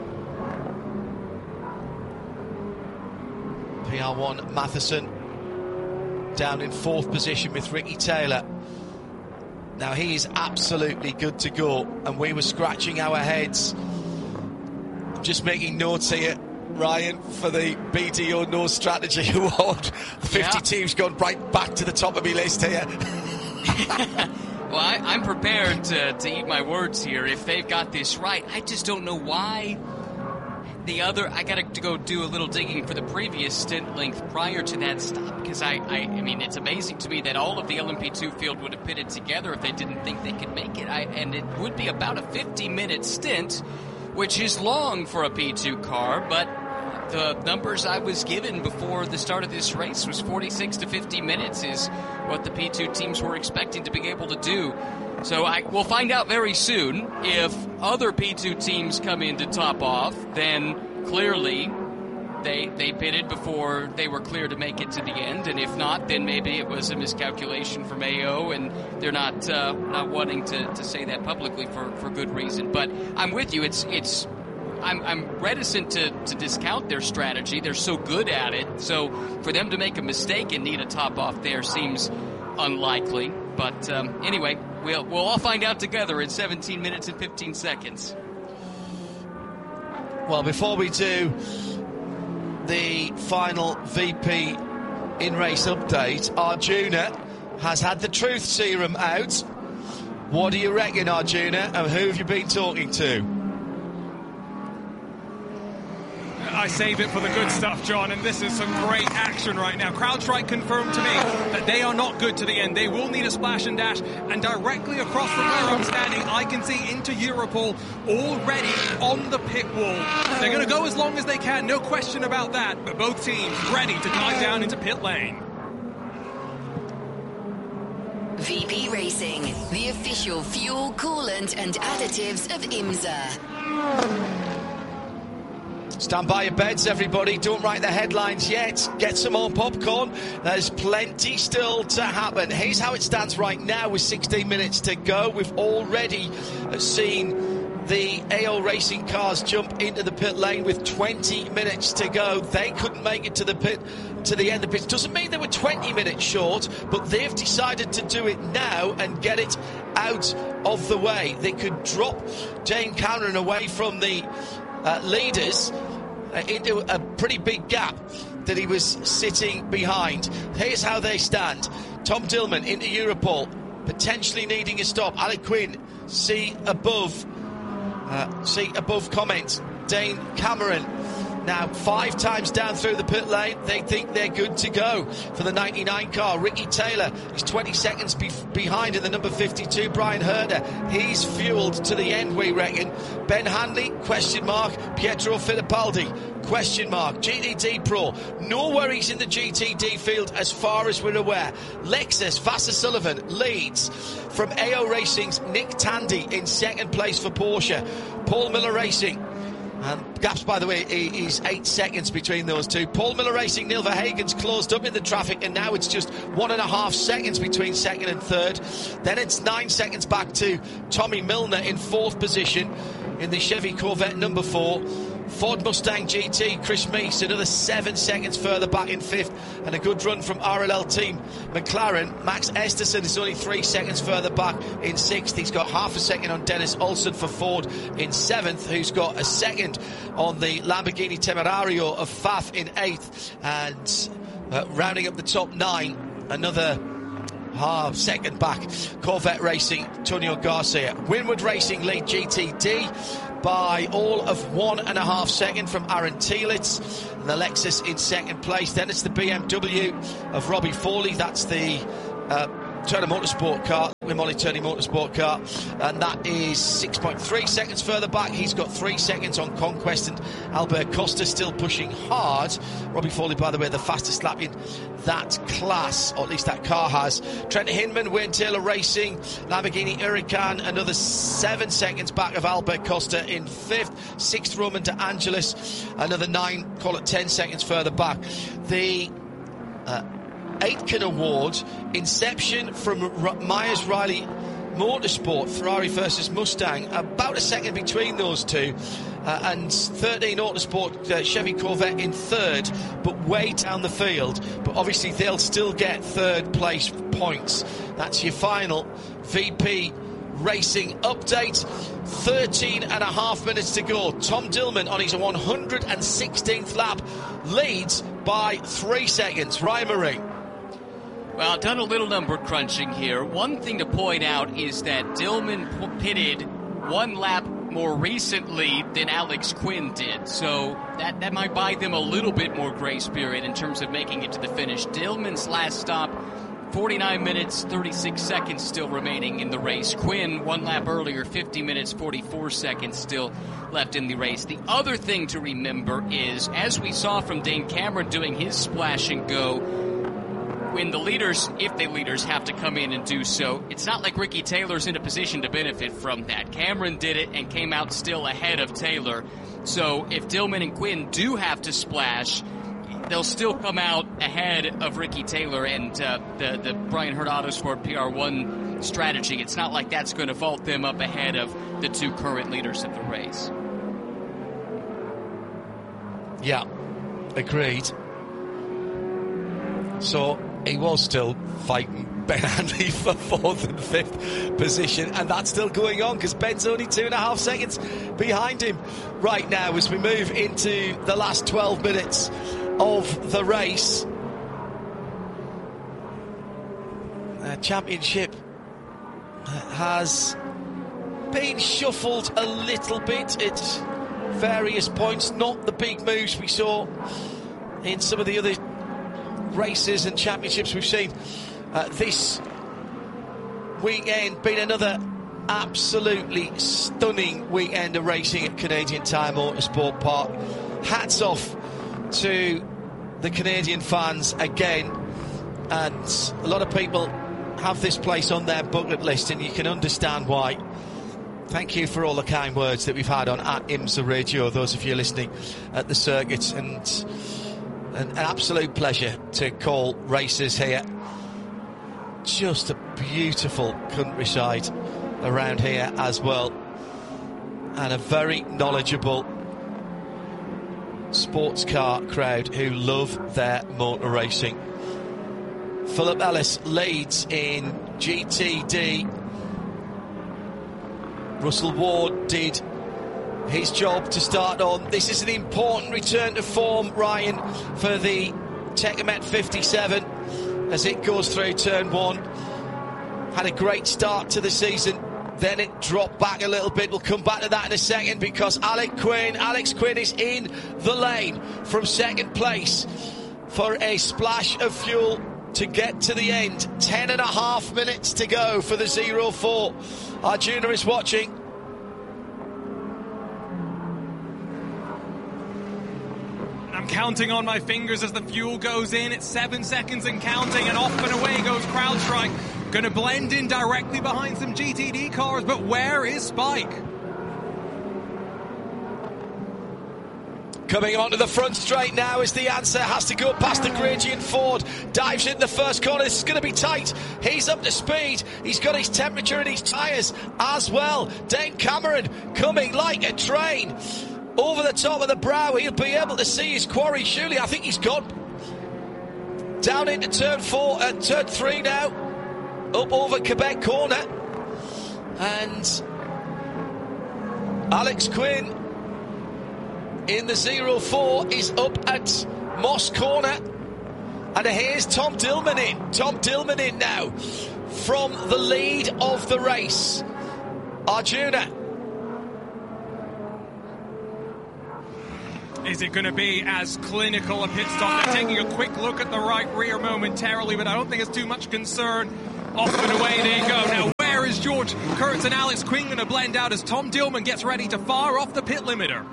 Speaker 1: P R one Matheson down in fourth position with Ricky Taylor. Now he is absolutely good to go, and we were scratching our heads. I'm just making notes here, Ryan, for the B D O No Strategy Award. The fifty-two's yeah. gone right back to the top of my list here.
Speaker 2: Well, I, I'm prepared to, to eat my words here if they've got this right. I just don't know why the other... I got to go do a little digging for the previous stint length prior to that stop, because I, I, I mean, it's amazing to me that all of the L M P two field would have pitted together if they didn't think they could make it. I, and it would be about a fifty-minute stint, which is long for a P two car, but the numbers I was given before the start of this race was forty-six to fifty minutes is what the P two teams were expecting to be able to do. So I, we'll find out very soon. If other P two teams come in to top off, then clearly they they pitted before they were clear to make it to the end. And if not, then maybe it was a miscalculation from A O, and they're not uh, not wanting to, to say that publicly for, for good reason. But I'm with you. It's it's I'm, I'm reticent to, to discount their strategy. They're so good at it. So for them to make a mistake and need a top off there seems unlikely. But um, anyway, we'll we'll all find out together in seventeen minutes and fifteen seconds.
Speaker 1: Well, before we do the final V P in-race update, Arjuna has had the truth serum out. What do you reckon, Arjuna, and who have you been talking to?
Speaker 3: I save it for the good stuff, John, and this is some great action right now. CrowdStrike confirmed to me that they are not good to the end. They will need a splash and dash, and directly across from where I'm standing, I can see into Europol already on the pit wall. They're going to go as long as they can, no question about that, but both teams ready to dive down into pit lane.
Speaker 5: V P Racing, the official fuel, coolant and additives of IMSA.
Speaker 1: Stand by your beds, everybody. Don't write the headlines yet. Get some more popcorn. There's plenty still to happen. Here's how it stands right now with sixteen minutes to go. We've already seen the A O Racing cars jump into the pit lane with twenty minutes to go. They couldn't make it to the pit, to the end of the pit. Doesn't mean they were twenty minutes short, but they've decided to do it now and get it out of the way. They could drop Dane Cameron away from the Uh, leaders uh, into a pretty big gap that he was sitting behind. Here's how they stand. Tom Dillman into Europol, potentially needing a stop. Alec Quinn, see above, uh, see above comment. Dane Cameron now five times down through the pit lane. They think they're good to go for the ninety-nine car. Ricky Taylor is twenty seconds be- behind in the number fifty-two. Brian Herder, he's fueled to the end, we reckon. Ben Hanley, question mark. Pietro Fittipaldi, question mark. G T D Pro, no worries in the G T D field as far as we're aware. Lexus Vassar Sullivan leads from A O Racing's Nick Tandy in second place for Porsche. Paul Miller Racing, and gaps, by the way, is eight seconds between those two. Paul Miller Racing, Neil Verhagen's closed up in the traffic, and now it's just one and a half seconds between second and third. Then it's nine seconds back to Tommy Milner in fourth position in the Chevy Corvette number four. Ford Mustang G T, Chris Meese, another seven seconds further back in fifth, and a good run from R L L team McLaren. Max Esterson is only three seconds further back in sixth. He's got half a second on Dennis Olsen for Ford in seventh, who's got a second on the Lamborghini Temerario of F A F in eighth, and Uh, rounding up the top nine, another half ah, second back, Corvette Racing, Antonio Garcia. Winward Racing lead G T D by all of one and a half second from Aaron Tielitz. And the Lexus in second place. Then it's the B M W of Robbie Foley. That's the uh, Turner Motorsport car, with Molly Turney Motorsport car, and that is six point three seconds further back. He's got three seconds on Conquest, and Albert Costa still pushing hard. Robbie Foley, by the way, the fastest lap in that class, or at least that car has. Trent Hinman, Wayne Taylor Racing, Lamborghini Huracan, another seven seconds back of Albert Costa in fifth. Sixth, Roman De Angelis, another nine, call it ten seconds further back. The uh, Aitken Award, Inception from R- Myers Riley Motorsport, Ferrari versus Mustang, about a second between those two, uh, and thirteen Autosport uh, Chevy Corvette in third, but way down the field. But obviously they'll still get third place points. That's your final V P Racing update. thirteen and a half minutes to go. Tom Dillman on his one hundred sixteenth lap leads by three seconds. Ryan Marie.
Speaker 2: Well, I've done a little number crunching here. One thing to point out is that Dillman pitted one lap more recently than Alex Quinn did. So that, that might buy them a little bit more grace period in terms of making it to the finish. Dillman's last stop, forty-nine minutes, thirty-six seconds still remaining in the race. Quinn, one lap earlier, fifty minutes, forty-four seconds still left in the race. The other thing to remember is, as we saw from Dane Cameron doing his splash and go, when the leaders, if the leaders have to come in and do so, it's not like Ricky Taylor's in a position to benefit from that. Cameron did it and came out still ahead of Taylor. So if Dillman and Quinn do have to splash, they'll still come out ahead of Ricky Taylor and uh, the, the Brian Hurt Autosport P R one strategy. It's not like that's going to vault them up ahead of the two current leaders of the race.
Speaker 1: Yeah, agreed. So he was still fighting Ben Handley for fourth and fifth position, and that's still going on because Ben's only two and a half seconds behind him right now as we move into the last twelve minutes of the race. The championship has been shuffled a little bit at various points, not the big moves we saw in some of the other races and championships we've seen uh, this weekend. Been another absolutely stunning weekend of racing at Canadian Tire Motorsport Park. Hats off to the Canadian fans again, and a lot of people have this place on their bucket list, and you can understand why. Thank you for all the kind words that we've had on at IMSA Radio, those of you listening at the circuits, and An, an absolute pleasure to call races here. Just a beautiful countryside around here as well, and a very knowledgeable sports car crowd who love their motor racing. Philip Ellis leads in G T D. Russell Ward did his job to start on. This is an important return to form, Ryan, for the Tecamet fifty-seven as it goes through turn one. Had a great start to the season, then it dropped back a little bit. We'll come back to that in a second because Alex Quinn, Alex Quinn is in the lane from second place for a splash of fuel to get to the end. Ten and a half minutes to go for the zero four. Arjuna is watching.
Speaker 3: I'm counting on my fingers as the fuel goes in. It's seven seconds and counting, and off and away goes CrowdStrike. Going to blend in directly behind some G T D cars, but where is Spike?
Speaker 1: Coming onto the front straight now is the answer. Has to go past the Gradient Ford. Dives in the first corner. This is going to be tight. He's up to speed. He's got his temperature in his tyres as well. Dane Cameron coming like a train over the top of the brow. He'll be able to see his quarry. Surely, I think he's gone down into turn four and uh, turn three now. Up over Quebec corner. And Alex Quinn in the zero four is up at Moss corner. And here's Tom Dillman in. Tom Dillman in now from the lead of the race. Arjuna.
Speaker 3: Is it going to be as clinical a pit stop? They're taking a quick look at the right rear momentarily, but I don't think it's too much concern. Off and away they go. Now, where is George Kurtz and Alex Quinn going to blend out as Tom Dillman gets ready to fire off the pit limiter?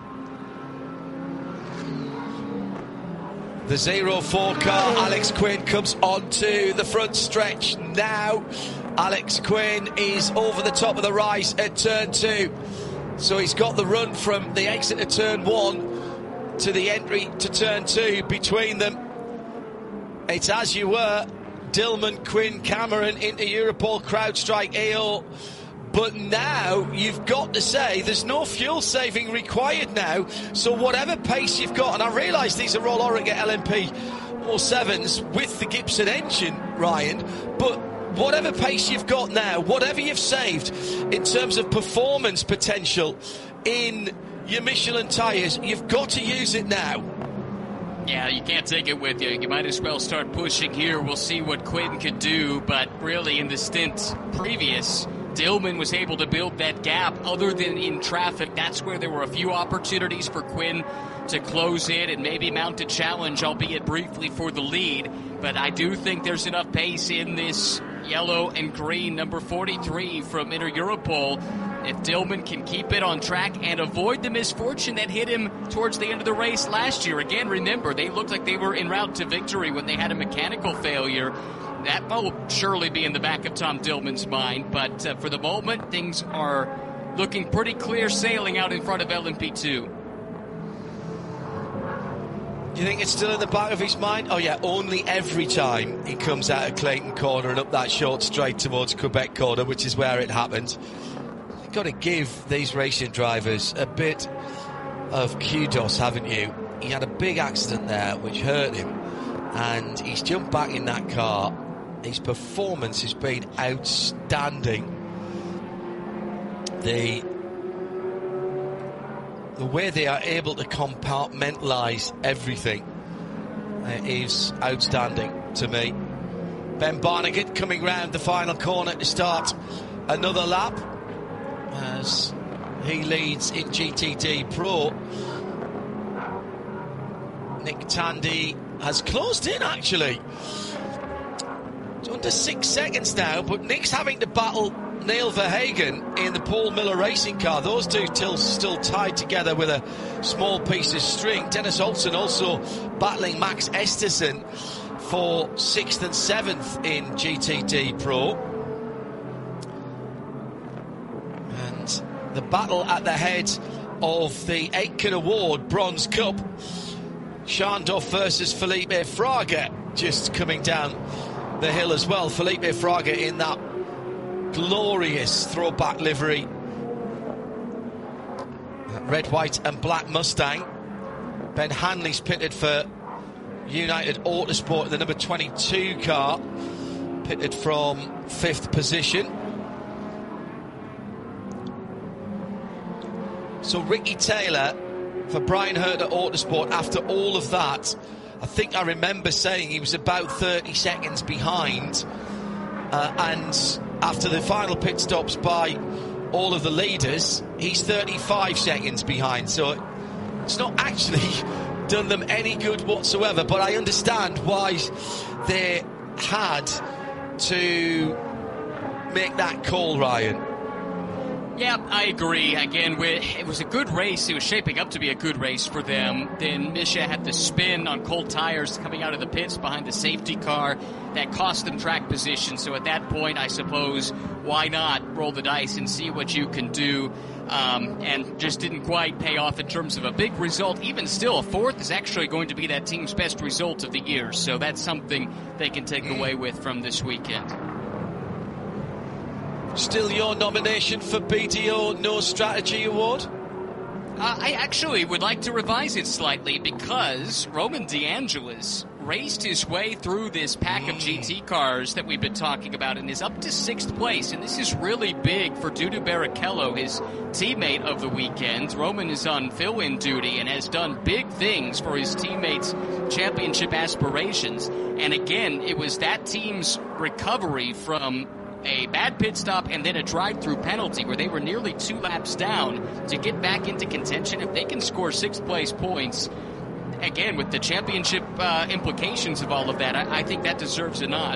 Speaker 1: The zero four car, Alex Quinn, comes onto the front stretch now. Alex Quinn is over the top of the rise at turn two. So he's got the run from the exit of turn one to the entry to turn two between them. It's as you were, Dillman, Quinn, Cameron into Europol, CrowdStrike, A O. But now you've got to say there's no fuel saving required now. So whatever pace you've got, and I realise these are all Oregon L M P oh sevens with the Gibson engine, Ryan, but whatever pace you've got now, whatever you've saved in terms of performance potential in your Michelin tyres, you've got to use it now.
Speaker 2: Yeah, you can't take it with you. You might as well start pushing here. We'll see what Quinn could do, but really in the stint previous, Dillman was able to build that gap other than in traffic. That's where there were a few opportunities for Quinn to close it and maybe mount a challenge, albeit briefly, for the lead. But I do think there's enough pace in this yellow and green number forty-three from Inter Europol. If Dillman can keep it on track and avoid the misfortune that hit him towards the end of the race last year. Again, remember, they looked like they were en route to victory when they had a mechanical failure. That will surely be in the back of Tom Dillman's mind. But uh, for the moment, things are looking pretty clear sailing out in front of L M P two.
Speaker 1: You think it's still in the back of his mind? Oh yeah, only every time he comes out of Clayton Corner and up that short straight towards Quebec Corner, which is where it happened. You've got to give these racing drivers a bit of kudos, haven't you? He had a big accident there which hurt him, and he's jumped back in that car. His performance has been outstanding. The the way they are able to compartmentalise everything uh, is outstanding to me. Ben Barnegat coming round the final corner to start another lap as he leads in G T D Pro. Nick Tandy has closed in, actually. It's under six seconds now, but Nick's having to battle Neil Verhagen in the Paul Miller racing car. Those two till still tied together with a small piece of string. Dennis Olsen also battling Max Esterson for sixth and seventh in G T D Pro. And the battle at the head of the Aitken Award Bronze Cup. Scharndorf versus Felipe Fraga just coming down the hill as well. Felipe Fraga in that glorious throwback livery, red, white and black Mustang. Ben Hanley's pitted for United Autosport in the number twenty-two car, pitted from fifth position. So Ricky Taylor for Brian Herter Autosport, after all of that, I think I remember saying he was about thirty seconds behind, uh, and after the final pit stops by all of the leaders, he's thirty-five seconds behind. So it's not actually done them any good whatsoever, but I understand why they had to make that call, Ryan.
Speaker 2: Yeah, I agree. Again, it was a good race. It was shaping up to be a good race for them. Then Misha had the spin on cold tires coming out of the pits behind the safety car. That cost them track position. So at that point, I suppose, why not roll the dice and see what you can do? Um, and just didn't quite pay off in terms of a big result. Even still, a fourth is actually going to be that team's best result of the year. So that's something they can take away with from this weekend.
Speaker 1: Still your nomination for B D O No Strategy Award?
Speaker 2: Uh, I actually would like to revise it slightly because Roman DeAngelis raced his way through this pack of G T cars that we've been talking about and is up to sixth place. And this is really big for Dudu Barrichello, his teammate of the weekend. Roman is on fill-in duty and has done big things for his teammates' championship aspirations. And again, it was that team's recovery from a bad pit stop and then a drive-through penalty where they were nearly two laps down to get back into contention. If they can score sixth place points, again, with the championship uh, implications of all of that, I, I think that deserves a nod.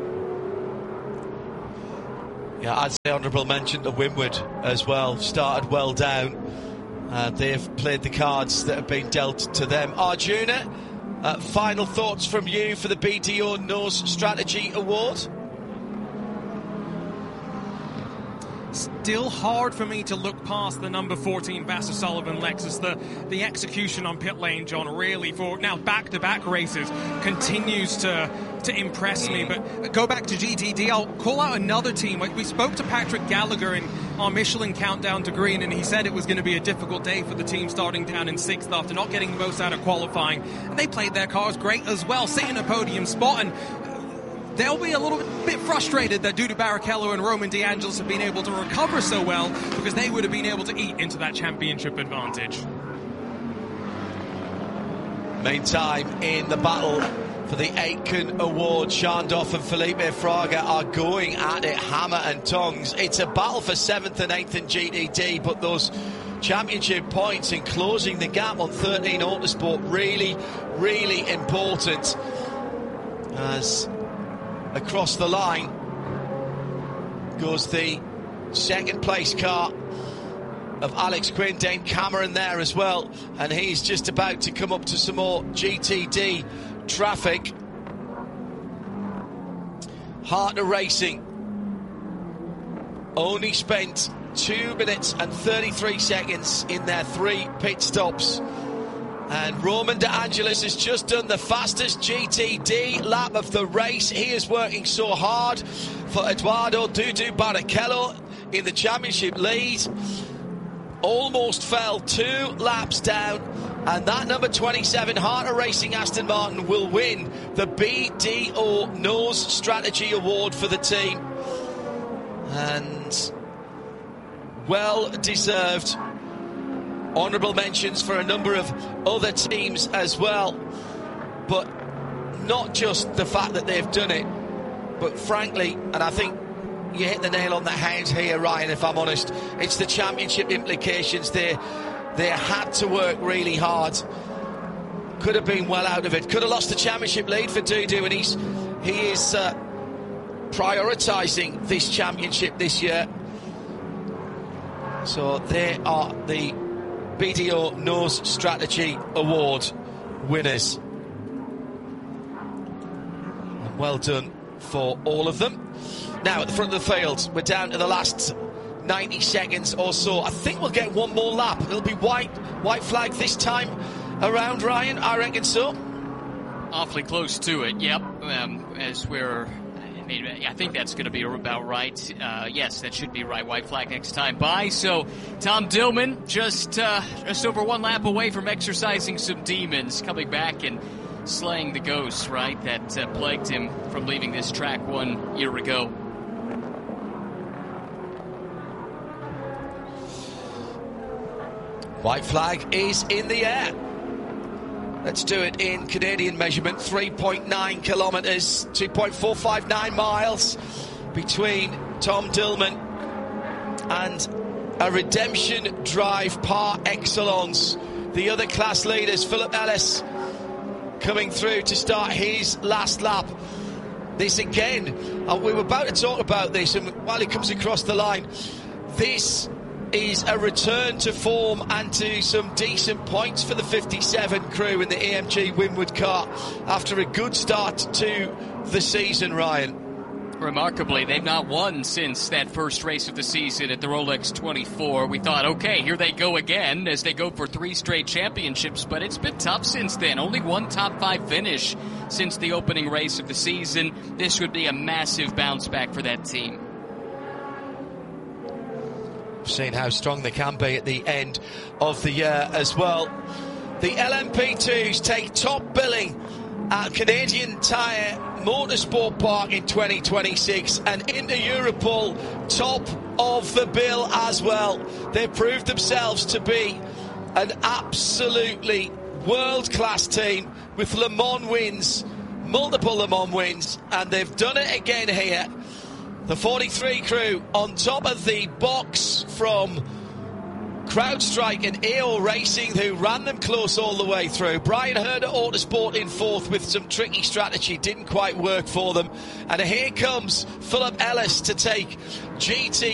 Speaker 1: Yeah, I'd say honourable mention to Winward as well. Started well down. Uh, they've played the cards that have been dealt to them. Arjuna, uh, final thoughts from you for the B D O Nose Strategy Award?
Speaker 3: Still hard for me to look past the number fourteen Vasser Sullivan Lexus. The the execution on pit lane, John, really for now back-to-back races continues to to impress me. But go back to G T D. I'll call out another team. We spoke to Patrick Gallagher in our Michelin Countdown to Green, and he said it was going to be a difficult day for the team starting down in sixth after not getting the most out of qualifying. And they played their cars great as well, sitting in a podium spot. And they'll be a little bit frustrated that Dudu Barrichello and Roman De Angelis have been able to recover so well, because they would have been able to eat into that championship advantage.
Speaker 1: Main time in the battle for the Aitken Award. Schandorf and Felipe Fraga are going at it hammer and tongs. It's a battle for seventh and eighth in G T D, but those championship points and closing the gap on thirteen Autosport really, really important. As across the line goes the second place car of Alex Quinn. Dane Cameron there as well, and he's just about to come up to some more G T D traffic. Hartner Racing only spent two minutes and thirty-three seconds in their three pit stops. And Roman De Angelis has just done the fastest G T D lap of the race. He is working so hard for Eduardo Dudu Barrichello in the championship lead. Almost fell two laps down. And that number twenty-seven Hartner Racing Aston Martin will win the B D O Nose Strategy Award for the team. And well deserved. Honourable mentions for a number of other teams as well, but not just the fact that they've done it, but frankly, and I think you hit the nail on the head here, Ryan, if I'm honest, it's the championship implications. They they had to work really hard. Could have been well out of it. Could have lost the championship lead for Dudu, and he's he is uh, prioritising this championship this year. So they are the B D O Nose Strategy Award winners. And well done for all of them. Now at the front of the field, we're down to the last ninety seconds or so. I think we'll get one more lap. It'll be white white flag this time around, Ryan. I reckon so.
Speaker 2: Awfully close to it, yep. Um, as we're... I mean, I think that's going to be about right. Uh, yes, that should be right. White flag next time by. So Tom Dillman just uh, just over one lap away from exercising some demons, coming back and slaying the ghosts, right, that uh, plagued him from leaving this track one year ago.
Speaker 1: White flag is in the air. Let's do it in Canadian measurement. three point nine kilometres, two point four five nine miles between Tom Dillman and a redemption drive par excellence. The other class leaders, Philip Ellis, coming through to start his last lap. This again, and we were about to talk about this, and while he comes across the line, this is a return to form and to some decent points for the fifty-seven crew in the A M G Winward car after a good start to the season, Ryan.
Speaker 2: Remarkably, they've not won since that first race of the season at the Rolex twenty-four. We thought, okay, here they go again as they go for three straight championships, but it's been tough since then. Only one top five finish since the opening race of the season. This would be a massive bounce back for that team.
Speaker 1: Seen how strong they can be at the end of the year as well. The L M P twos take top billing at Canadian Tire Motorsport Park in twenty twenty-six, and into Europol, top of the bill as well. They've proved themselves to be an absolutely world-class team with Le Mans wins, multiple Le Mans wins, and they've done it again here. The forty-three crew on top of the box from CrowdStrike and E O Racing, who ran them close all the way through. Brian Herder Autosport in fourth with some tricky strategy, didn't quite work for them. And here comes Philip Ellis to take G T